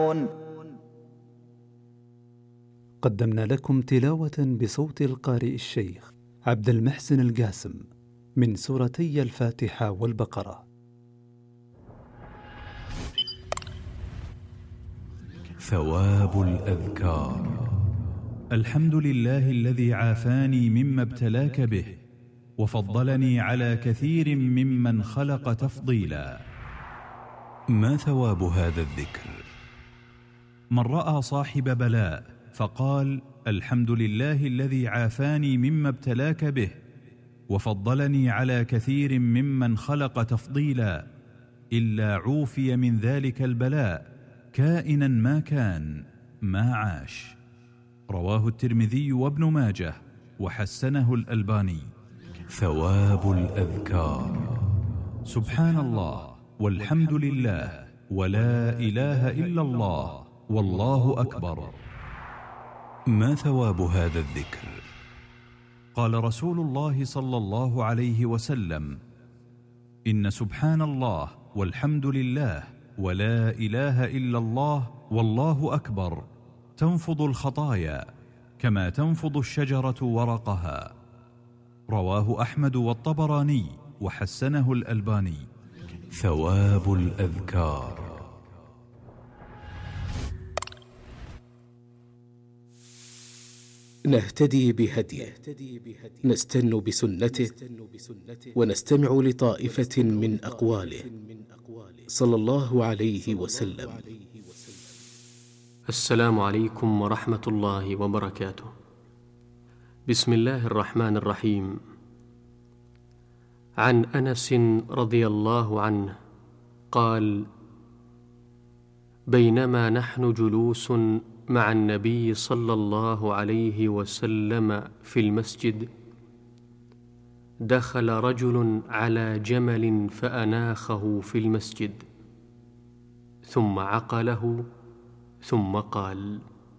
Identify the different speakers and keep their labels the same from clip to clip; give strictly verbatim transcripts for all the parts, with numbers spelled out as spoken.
Speaker 1: قدمنا لكم تلاوة بصوت القارئ الشيخ عبد المحسن القاسم من سورتي الفاتحة والبقرة.
Speaker 2: ثواب الأذكار. الحمد لله الذي عافاني مما ابتلاك به وفضلني على كثير ممن خلق تفضيلا. ما ثواب هذا الذكر؟ من رأى صاحب بلاء فقال الحمد لله الذي عافاني مما ابتلاك به وفضلني على كثير ممن خلق تفضيلا إلا عوفي من ذلك البلاء كائنا ما كان ما عاش. رواه الترمذي وابن ماجه وحسنه الألباني. ثواب الأذكار. سبحان الله والحمد لله ولا إله إلا الله والله أكبر. ما ثواب هذا الذكر؟ قال رسول الله صلى الله عليه وسلم: إن سبحان الله والحمد لله ولا إله إلا الله والله أكبر تنفض الخطايا كما تنفض الشجرة ورقها. رواه أحمد والطبراني وحسنه الألباني. ثواب الأذكار.
Speaker 3: نهتدي بهديه، نستن بسنته، ونستمع لطائفة من أقواله صلى الله عليه وسلم.
Speaker 4: السلام عليكم ورحمة الله وبركاته. بسم الله الرحمن الرحيم. عن أنس رضي الله عنه قال: بينما نحن جلوس مع النبي صلى الله عليه وسلم في المسجد دخل رجل على جمل فأناخه في المسجد ثم عقله ثم قال: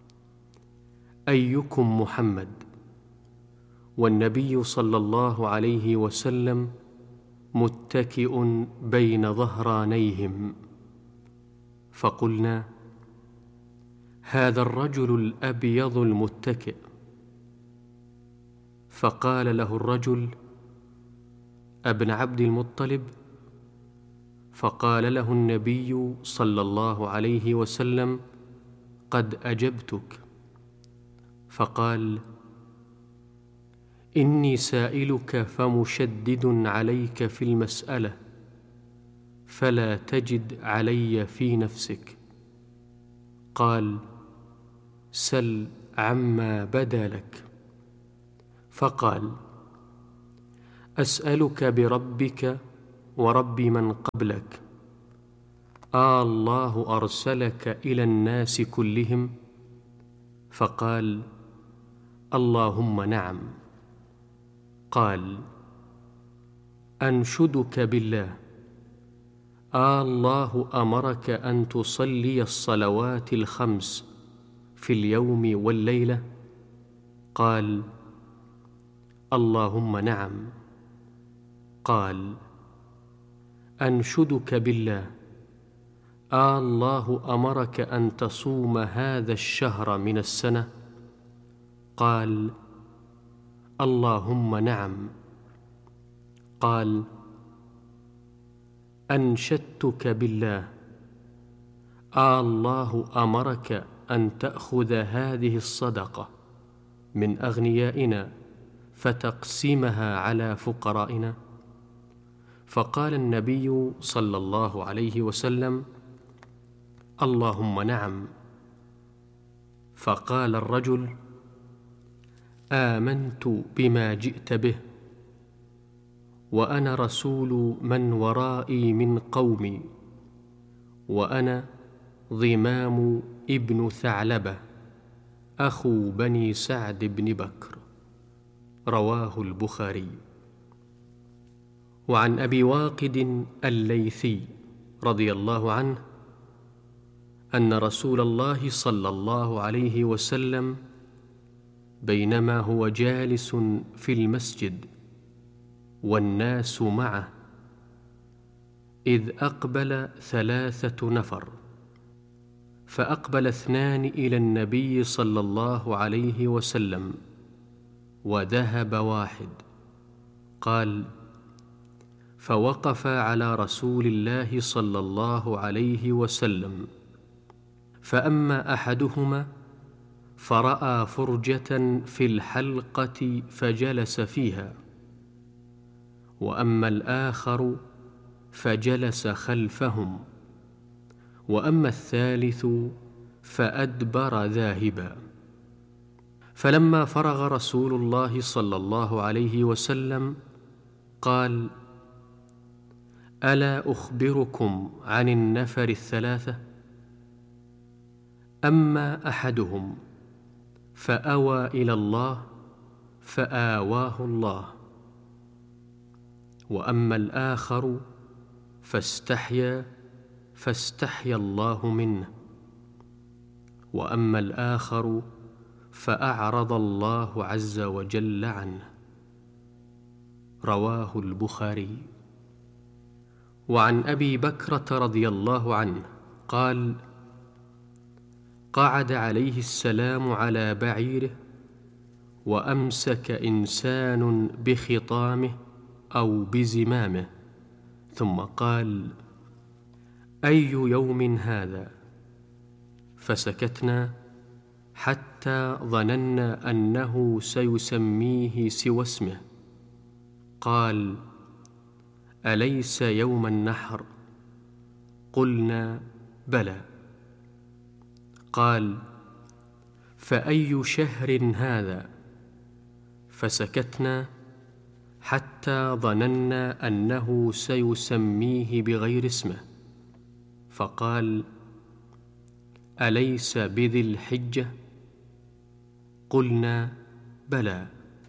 Speaker 4: أيكم محمد؟ والنبي صلى الله عليه وسلم متكئ بين ظهرانيهم. فقلنا: هذا الرجل الأبيض المتكئ. فقال له الرجل: أبن عبد المطلب؟ فقال له النبي صلى الله عليه وسلم: قد أجبتك. فقال: إني سائلك فمشدد عليك في المسألة فلا تجد علي في نفسك. قال: سل عما بدا لك. فقال: أسألك بربك ورب من قبلك، آه الله أرسلك إلى الناس كلهم؟ فقال: اللهم نعم. قال: أنشدك بالله، آه الله أمرك أن تصلي الصلوات الخمس في اليوم والليلة؟ قال: اللهم نعم. قال: أنشدك بالله، آه الله أمرك أن تصوم هذا الشهر من السنة؟ قال: اللهم نعم. قال: أنشدتك بالله، آه الله أمرك أن تأخذ هذه الصدقة من أغنيائنا فتقسمها على فقرائنا؟ فقال النبي صلى الله عليه وسلم: اللهم نعم. فقال الرجل: آمنت بما جئت به، وأنا رسول من ورائي من قومي، وأنا ضمام ابن ثعلبة أخو بني سعد بن بكر. رواه البخاري. وعن أبي واقد الليثي رضي الله عنه أن رسول الله صلى الله عليه وسلم بينما هو جالس في المسجد والناس معه إذ أقبل ثلاثة نفر فأقبل اثنان إلى النبي صلى الله عليه وسلم وذهب واحد. قال: فوقف على رسول الله صلى الله عليه وسلم، فأما أحدهما فرأى فرجة في الحلقة فجلس فيها، وأما الآخر فجلس خلفهم، وأما الثالث فأدبر ذاهبا. فلما فرغ رسول الله صلى الله عليه وسلم قال: ألا أخبركم عن النفر الثلاثة؟ أما أحدهم فأوى إلى الله فآواه الله، وأما الآخر فاستحيا فاستحيا الله منه، وأما الآخر فأعرض الله عز وجل عنه. رواه البخاري. وعن أبي بكرة رضي الله عنه قال: قعد عليه السلام على بعيره، وأمسك إنسان بخطامه أو بزمامه، ثم قال: أي يوم هذا؟ فسكتنا حتى ظننا أنه سيسميه سوى اسمه. قال: أليس يوم النحر؟ قلنا: بلى. قال: فأي شهر هذا؟ فسكتنا حتى ظننا أنه سيسميه بغير اسمه، فقال: أليس بذي الحجة؟ قلنا: بلى.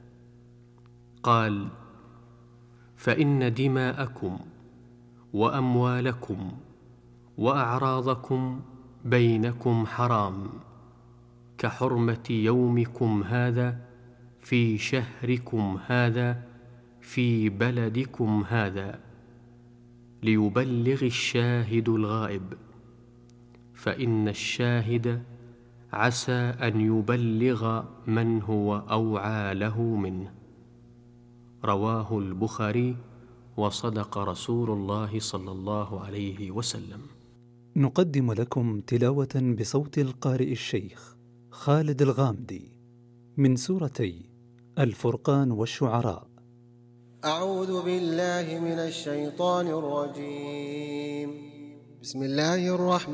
Speaker 4: قال: فإن دماءكم وأموالكم وأعراضكم بينكم حرام، كحرمة يومكم هذا في شهركم هذا في بلدكم هذا، ليبلغ الشاهد الغائب، فإن الشاهد عسى أن يبلغ من هو أوعى له منه. رواه البخاري. وصدق رسول الله صلى الله عليه وسلم.
Speaker 1: نقدم لكم تلاوة بصوت القارئ الشيخ خالد الغامدي من سورتي الفرقان والشعراء.
Speaker 5: أعوذ بالله من الشيطان الرجيم. بسم الله الرحمن